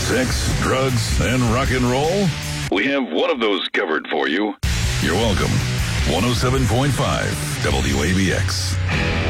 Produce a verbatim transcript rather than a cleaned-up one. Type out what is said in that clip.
sex, drugs, and rock and roll? We have one of those covered for you. You're welcome. one oh seven point five W A B X.